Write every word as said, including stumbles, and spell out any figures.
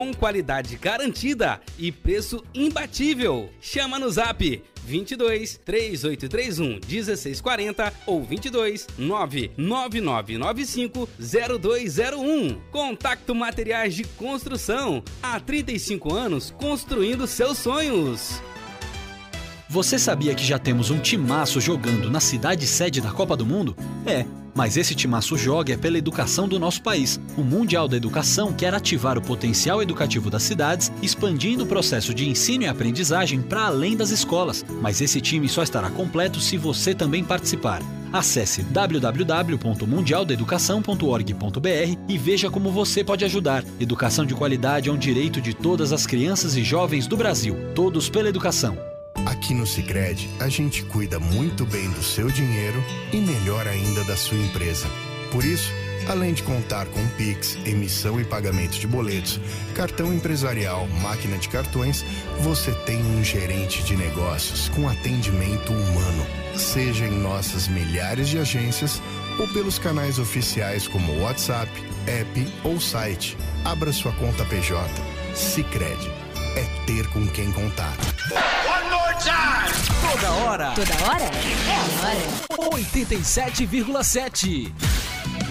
Com qualidade garantida e preço imbatível. Chama no zap vinte e dois, três oito três um, dezesseis quarenta ou vinte e dois, nove nove nove nove cinco, zero dois zero um. Contacto Materiais de Construção. Há trinta e cinco anos construindo seus sonhos. Você sabia que já temos um timaço jogando na cidade sede da Copa do Mundo? É, mas esse timaço joga é pela educação do nosso país. O Mundial da Educação quer ativar o potencial educativo das cidades, expandindo o processo de ensino e aprendizagem para além das escolas. Mas esse time só estará completo se você também participar. Acesse w w w ponto mundial da educação ponto org ponto b r e veja como você pode ajudar. Educação de qualidade é um direito de todas as crianças e jovens do Brasil. Todos pela educação. Aqui no Sicredi, a gente cuida muito bem do seu dinheiro e melhor ainda da sua empresa. Por isso, além de contar com Pix, emissão e pagamento de boletos, cartão empresarial, máquina de cartões, você tem um gerente de negócios com atendimento humano. Seja em nossas milhares de agências ou pelos canais oficiais como WhatsApp, app ou site. Abra sua conta P J. Sicredi. É ter com quem contar. One more time! Toda hora. Toda hora? É agora. oitenta e sete vírgula sete.